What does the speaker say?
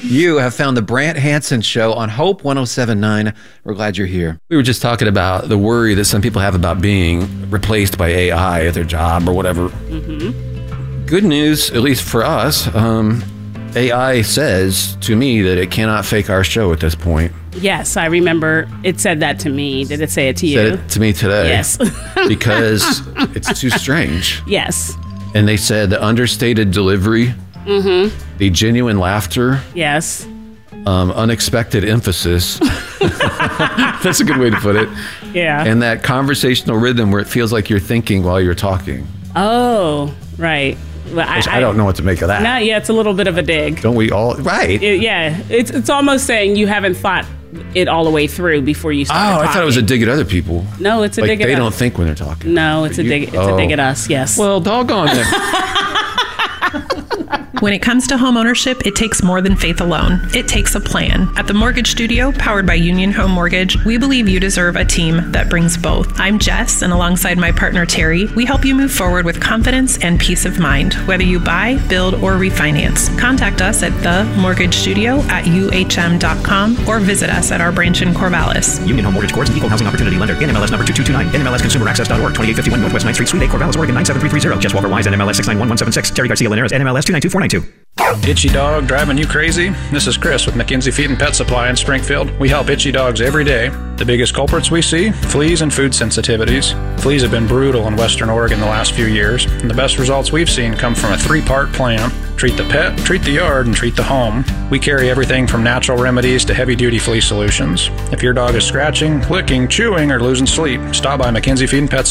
You have found the Brant Hansen Show on Hope 107.9. We're glad you're here. We were just talking about the worry that some people have about being replaced by AI at their job or whatever. Mm-hmm. Good news, at least for us, AI says to me that it cannot fake our show at this point. Yes, I remember it said that to me. Did it say it to you? Said it to me today. Yes. Because it's too strange. Yes. And they said the understated delivery, the genuine laughter. Yes. Unexpected emphasis. That's a good way to put it. Yeah. And that conversational rhythm where it feels like you're thinking while you're talking. Oh, right. Well, I don't know what to make of that. No, yeah, it's a little bit of a dig. Don't we all? Right. It's almost saying you haven't thought it all the way through before you start talking. I thought it was a dig at other people. No, it's a dig at us. They don't think when they're talking. No, it's a dig at us, yes. Well, doggone it. When it comes to home ownership, it takes more than faith alone. It takes a plan. At the Mortgage Studio, powered by Union Home Mortgage, we believe you deserve a team that brings both. I'm Jess, and alongside my partner Terry, we help you move forward with confidence and peace of mind, whether you buy, build, or refinance. Contact us at themortgagestudio@uhm.com or visit us at our branch in Corvallis. Union Home Mortgage Corp. An equal housing opportunity lender. NMLS number 2229. NMLSconsumeraccess.org. 2851 Northwest 9th Street, Suite A, Corvallis, Oregon 97330. Jess Walker Wise, NMLS 691176. Terry Garcia Linares, NMLS 292492. Itchy dog driving you crazy? This is Chris with McKenzie Feed and Pet Supply in Springfield. We help itchy dogs every day. The biggest culprits we see? Fleas and food sensitivities. Fleas have been brutal in Western Oregon the last few years, and the best results we've seen come from a 3-part plan. Treat the pet, treat the yard, and treat the home. We carry everything from natural remedies to heavy-duty flea solutions. If your dog is scratching, licking, chewing, or losing sleep, stop by McKenzie Feed and Pet